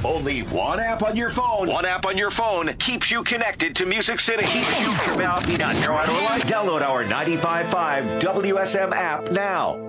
Only one app on your phone. One app on your phone keeps you connected to Music City. Keeps you from out. Download our 95.5 WSM app now.